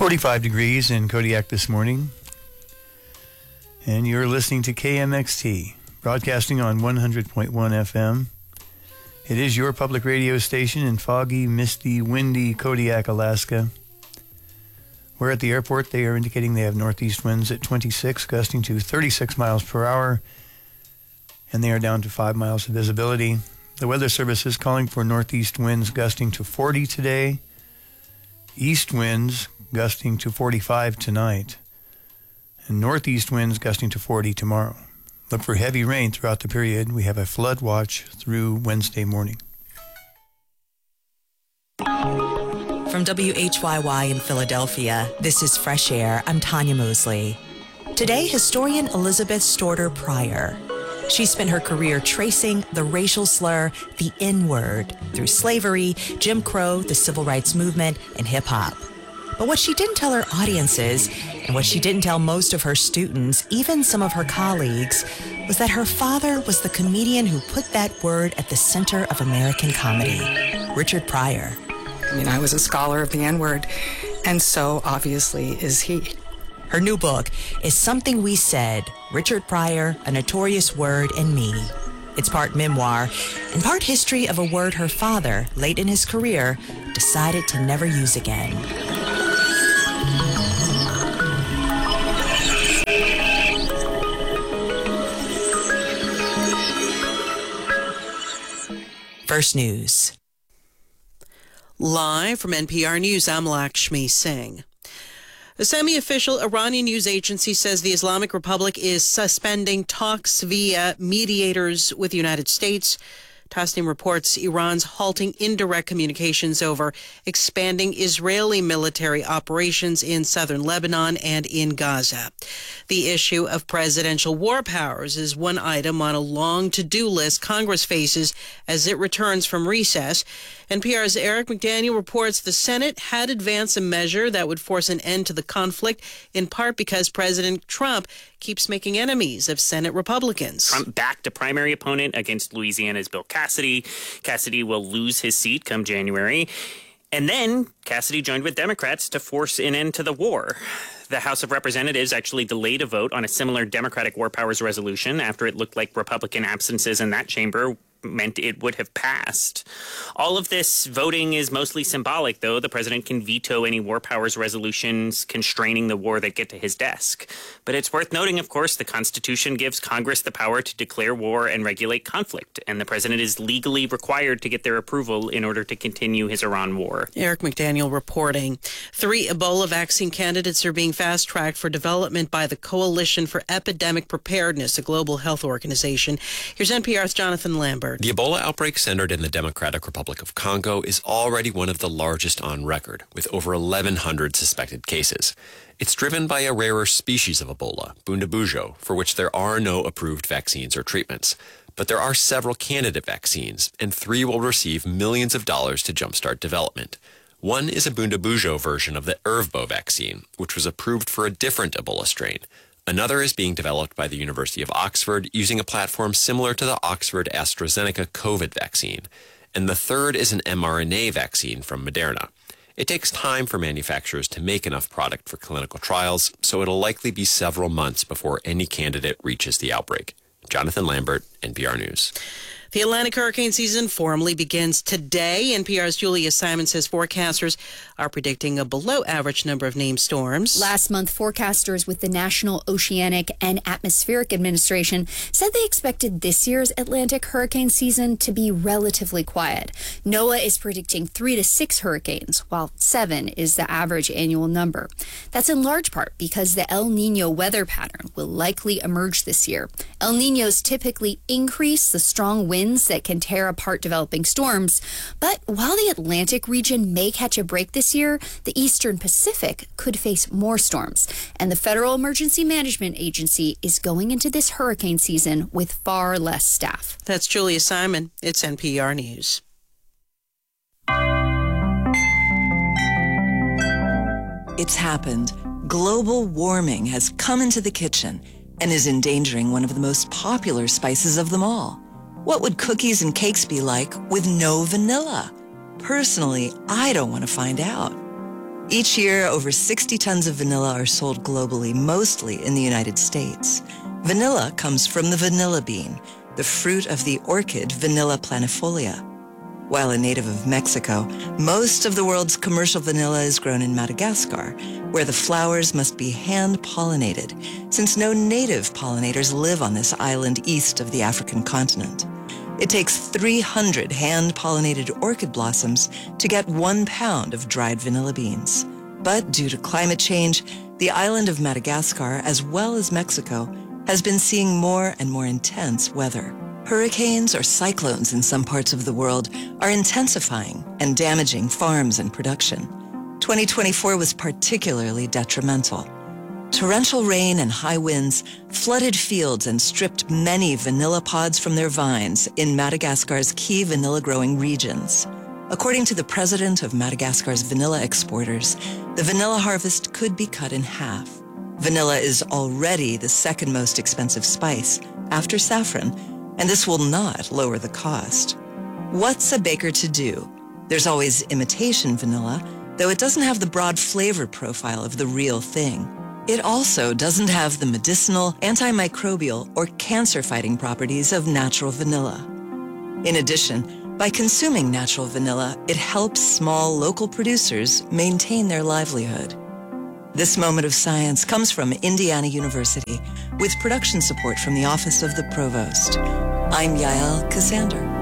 45 degrees in Kodiak this morning. And you're listening to KMXT, broadcasting on 100.1 FM. It is your public radio station in foggy, misty, windy Kodiak, Alaska. We're at the airport. They are indicating they have northeast winds at 26, gusting to 36 miles per hour, and they are down to 5 miles of visibility. The Weather Service is calling for northeast winds gusting to 40 today, east winds gusting to 45 tonight, and northeast winds gusting to 40 tomorrow. Look for heavy rain throughout the period. We have a flood watch through Wednesday morning. From WHYY in Philadelphia, this is Fresh Air. I'm Tanya Mosley. Today, historian Elizabeth Storter Pryor. She spent her career tracing the racial slur, the N-word, through slavery, Jim Crow, the civil rights movement, and hip-hop. But what she didn't tell her audiences, and what she didn't tell most of her students, even some of her colleagues, was that her father was the comedian who put that word at the center of American comedy, Richard Pryor. I mean, I was a scholar of the N-word, and so obviously is he. Her new book is Something We Said, Richard Pryor, A Notorious Word and Me. It's part memoir and part history of a word her father, late in his career, decided to never use again. First News. Live from NPR News, I'm Lakshmi Singh. A semi-official Iranian news agency says the Islamic Republic is suspending talks via mediators with the United States. Tasnim reports Iran's halting indirect communications over expanding Israeli military operations in southern Lebanon and in Gaza. The issue of presidential war powers is one item on a long to-do list Congress faces as it returns from recess. NPR's Eric McDaniel reports the Senate had advanced a measure that would force an end to the conflict, in part because President Trump keeps making enemies of Senate Republicans. Trump backed a primary opponent against Louisiana's Bill Cassidy. Cassidy will lose his seat come January. And then Cassidy joined with Democrats to force an end to the war. The House of Representatives actually delayed a vote on a similar Democratic war powers resolution after it looked like Republican absences in that chamber meant it would have passed. All of this voting is mostly symbolic, though. The president can veto any war powers resolutions constraining the war that get to his desk. But it's worth noting, of course, the Constitution gives Congress the power to declare war and regulate conflict, and the president is legally required to get their approval in order to continue his Iran war. Eric McDaniel reporting. 3 Ebola vaccine candidates are being fast-tracked for development by the Coalition for Epidemic Preparedness, a global health organization. Here's NPR's Jonathan Lambert. The Ebola outbreak centered in the Democratic Republic of Congo is already one of the largest on record, with over 1,100 suspected cases. It's driven by a rarer species of Ebola, Bundabujo, for which there are no approved vaccines or treatments. But there are several candidate vaccines, and 3 will receive millions of dollars to jumpstart development. One is a Bundabujo version of the Ervbo vaccine, which was approved for a different Ebola strain. Another is being developed by the University of Oxford using a platform similar to the Oxford AstraZeneca COVID vaccine. And the third is an mRNA vaccine from Moderna. It takes time for manufacturers to make enough product for clinical trials, so it'll likely be several months before any candidate reaches the outbreak. Jonathan Lambert, NPR News. The Atlantic hurricane season formally begins today. NPR's Julia Simon says forecasters are predicting a below-average number of named storms. Last month, forecasters with the National Oceanic and Atmospheric Administration said they expected this year's Atlantic hurricane season to be relatively quiet. NOAA is predicting 3 to 6 hurricanes, while 7 is the average annual number. That's in large part because the El Nino weather pattern will likely emerge this year. El Ninos typically increase the strong winds that can tear apart developing storms. But while the Atlantic region may catch a break this year, the Eastern Pacific could face more storms. And the Federal Emergency Management Agency is going into this hurricane season with far less staff. That's Julia Simon. It's NPR News. It's happened. Global warming has come into the kitchen and is endangering one of the most popular spices of them all. What would cookies and cakes be like with no vanilla? Personally, I don't want to find out. Each year, over 60 tons of vanilla are sold globally, mostly in the United States. Vanilla comes from the vanilla bean, the fruit of the orchid Vanilla planifolia. While a native of Mexico, most of the world's commercial vanilla is grown in Madagascar, where the flowers must be hand-pollinated, since no native pollinators live on this island east of the African continent. It takes 300 hand-pollinated orchid blossoms to get 1 pound of dried vanilla beans. But due to climate change, the island of Madagascar, as well as Mexico, has been seeing more and more intense weather. Hurricanes or cyclones in some parts of the world are intensifying and damaging farms and production. 2024 was particularly detrimental. Torrential rain and high winds flooded fields and stripped many vanilla pods from their vines in Madagascar's key vanilla-growing regions. According to the president of Madagascar's vanilla exporters, the vanilla harvest could be cut in half. Vanilla is already the second most expensive spice, after saffron, and this will not lower the cost. What's a baker to do? There's always imitation vanilla, though it doesn't have the broad flavor profile of the real thing. It also doesn't have the medicinal, antimicrobial, or cancer-fighting properties of natural vanilla. In addition, by consuming natural vanilla, it helps small local producers maintain their livelihood. This moment of science comes from Indiana University with production support from the Office of the Provost. I'm Yael Cassander.